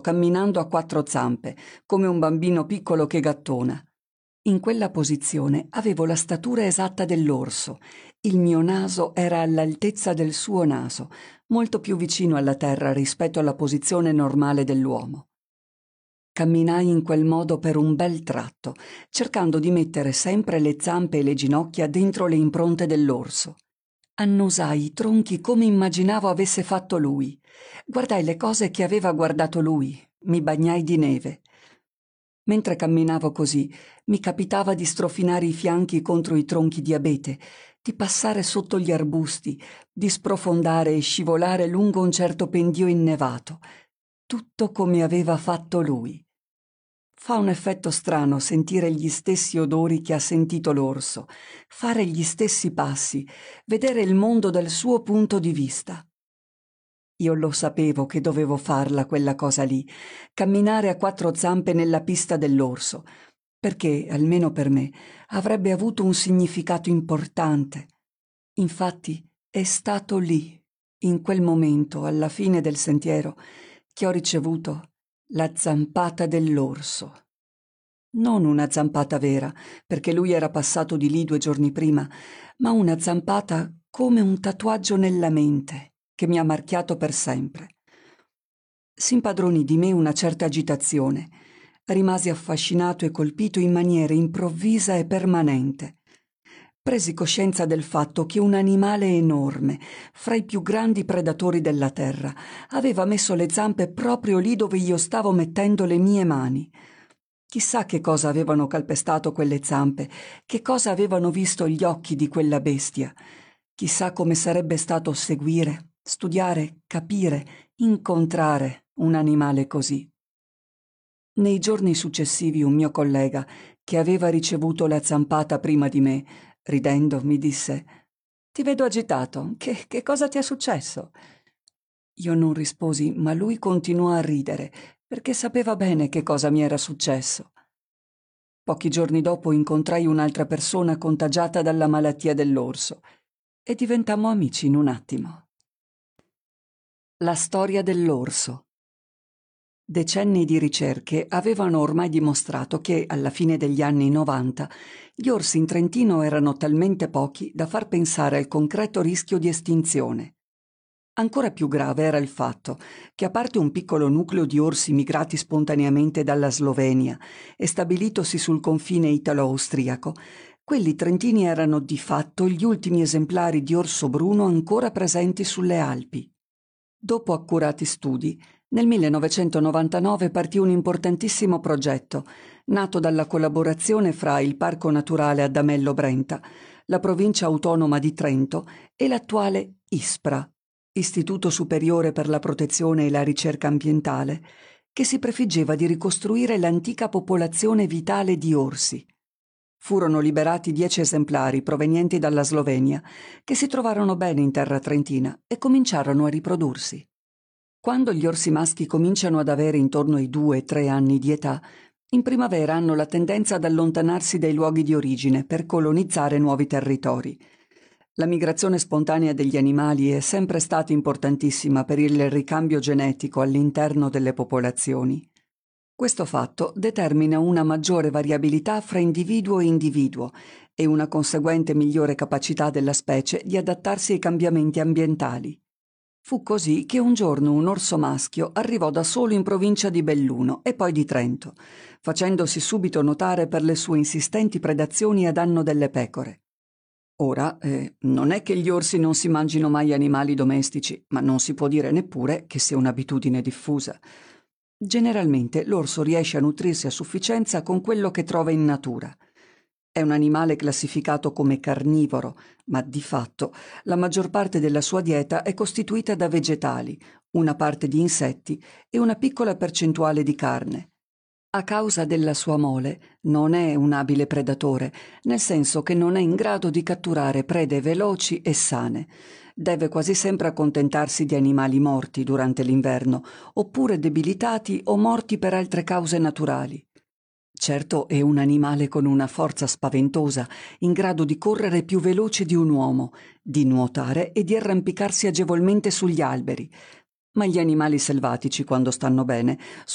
camminando a quattro zampe, come un bambino piccolo che gattona. In quella posizione avevo la statura esatta dell'orso. Il mio naso era all'altezza del suo naso, molto più vicino alla terra rispetto alla posizione normale dell'uomo. Camminai in quel modo per un bel tratto, cercando di mettere sempre le zampe e le ginocchia dentro le impronte dell'orso. Annusai i tronchi come immaginavo avesse fatto lui. Guardai le cose che aveva guardato lui. Mi bagnai di neve. Mentre camminavo così, mi capitava di strofinare i fianchi contro i tronchi di abete, di passare sotto gli arbusti, di sprofondare e scivolare lungo un certo pendio innevato. Tutto come aveva fatto lui. Fa un effetto strano sentire gli stessi odori che ha sentito l'orso, fare gli stessi passi, vedere il mondo dal suo punto di vista. Io lo sapevo che dovevo farla quella cosa lì, camminare a quattro zampe nella pista dell'orso, perché, almeno per me, avrebbe avuto un significato importante. Infatti, è stato lì, in quel momento, alla fine del sentiero, che ho ricevuto la zampata dell'orso. Non una zampata vera, perché lui era passato di lì 2 giorni prima, ma una zampata come un tatuaggio nella mente, che mi ha marchiato per sempre. S'impadronì di me una certa agitazione. Rimasi affascinato e colpito in maniera improvvisa e permanente. Presi coscienza del fatto che un animale enorme, fra i più grandi predatori della terra, aveva messo le zampe proprio lì dove io stavo mettendo le mie mani. Chissà che cosa avevano calpestato quelle zampe, che cosa avevano visto gli occhi di quella bestia. Chissà come sarebbe stato seguire, studiare, capire, incontrare un animale così. Nei giorni successivi un mio collega, che aveva ricevuto la zampata prima di me, ridendo, mi disse: «Ti vedo agitato. Che cosa ti è successo?» Io non risposi, ma lui continuò a ridere, perché sapeva bene che cosa mi era successo. Pochi giorni dopo incontrai un'altra persona contagiata dalla malattia dell'orso e diventammo amici in un attimo. La storia dell'orso. Decenni di ricerche avevano ormai dimostrato che, alla fine degli anni 90, gli orsi in Trentino erano talmente pochi da far pensare al concreto rischio di estinzione. Ancora più grave era il fatto che, a parte un piccolo nucleo di orsi migrati spontaneamente dalla Slovenia e stabilitosi sul confine italo-austriaco, quelli trentini erano di fatto gli ultimi esemplari di orso bruno ancora presenti sulle Alpi. Dopo accurati studi, nel 1999 partì un importantissimo progetto, nato dalla collaborazione fra il Parco Naturale Adamello Brenta, la Provincia Autonoma di Trento e l'attuale ISPRA, Istituto Superiore per la Protezione e la Ricerca Ambientale, che si prefiggeva di ricostruire l'antica popolazione vitale di orsi. Furono liberati 10 esemplari provenienti dalla Slovenia, che si trovarono bene in terra trentina e cominciarono a riprodursi. Quando gli orsi maschi cominciano ad avere intorno ai 2-3 anni di età, in primavera hanno la tendenza ad allontanarsi dai luoghi di origine per colonizzare nuovi territori. La migrazione spontanea degli animali è sempre stata importantissima per il ricambio genetico all'interno delle popolazioni. Questo fatto determina una maggiore variabilità fra individuo e individuo e una conseguente migliore capacità della specie di adattarsi ai cambiamenti ambientali. Fu così che un giorno un orso maschio arrivò da solo in provincia di Belluno e poi di Trento, facendosi subito notare per le sue insistenti predazioni a danno delle pecore. Ora, non è che gli orsi non si mangino mai animali domestici, ma non si può dire neppure che sia un'abitudine diffusa. Generalmente l'orso riesce a nutrirsi a sufficienza con quello che trova in natura. È un animale classificato come carnivoro, ma di fatto la maggior parte della sua dieta è costituita da vegetali, una parte di insetti e una piccola percentuale di carne. A causa della sua mole, non è un abile predatore, nel senso che non è in grado di catturare prede veloci e sane. Deve quasi sempre accontentarsi di animali morti durante l'inverno, oppure debilitati o morti per altre cause naturali. Certo, è un animale con una forza spaventosa, in grado di correre più veloce di un uomo, di nuotare e di arrampicarsi agevolmente sugli alberi. Ma gli animali selvatici, quando stanno bene,